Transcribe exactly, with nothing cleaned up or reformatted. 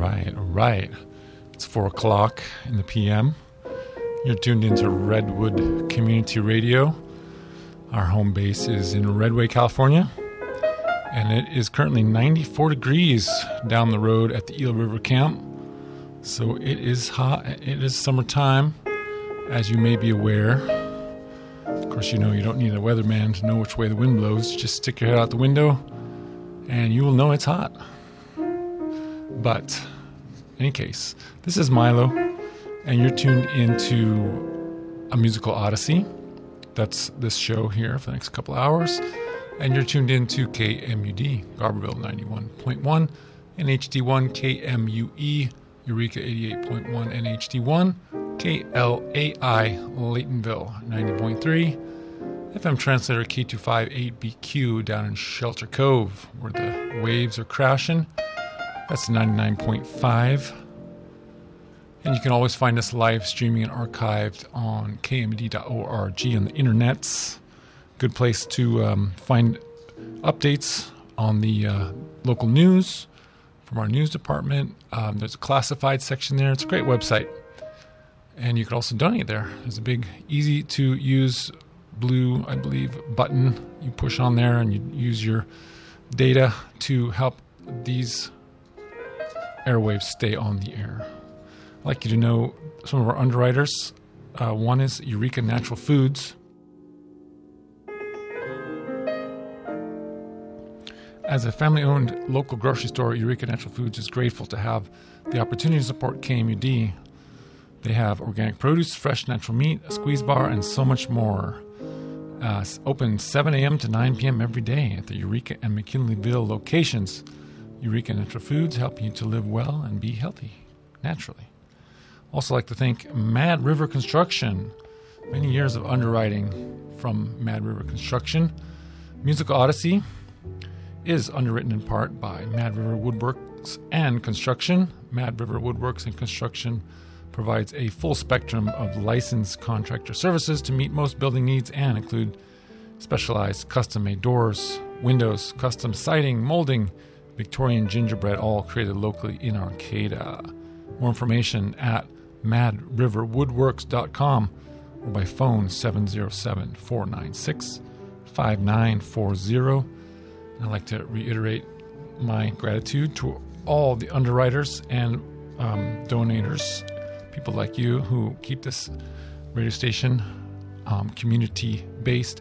right, all right. It's four o'clock in the p m. You're tuned into Redwood Community Radio. Our home base is in Redway, California, and it is currently ninety-four degrees down the road at the Eel River Camp. So it is hot. It is summertime, as you may be aware. Of course, you know you don't need a weatherman to know which way the wind blows. Just stick your head out the window, and you will know it's hot. But, in any case, this is Milo, and you're tuned into A Musical Odyssey. That's this show here for the next couple hours. And you're tuned into K M U D, Garberville ninety-one point one, N H D one, K M U E, Eureka eighty-eight point one, N H D one, K L A I, Laytonville ninety point three, F M translator K two fifty-eight B Q down in Shelter Cove, where the waves are crashing. That's ninety-nine point five. And you can always find us live streaming and archived on K M U D dot org on the internets. Good place to um, find updates on the uh, local news from our news department. Um, there's a classified section there. It's a great website. And you can also donate there. There's a big, easy to use blue, I believe, button you push on there, and you use your data to help these airwaves stay on the air. I'd like you to know some of our underwriters. Uh, one is Eureka Natural Foods. As a family-owned local grocery store, Eureka Natural Foods is grateful to have the opportunity to support K M U D. They have organic produce, fresh natural meat, a squeeze bar, and so much more. Uh, open seven a.m. to nine p.m. every day at the Eureka and McKinleyville locations. Eureka Natural Foods help you to live well and be healthy, naturally. Also like to thank Mad River Construction. Many years of underwriting from Mad River Construction. Musical Odyssey is underwritten in part by Mad River Woodworks and Construction. Mad River Woodworks and Construction provides a full spectrum of licensed contractor services to meet most building needs and include specialized custom-made doors, windows, custom siding, molding, Victorian gingerbread, all created locally in Arcata. More information at mad river woodworks dot com or by phone seven oh seven, four nine six, five nine four zero. I'd like to reiterate my gratitude to all the underwriters and um, donators, people like you who keep this radio station um, community-based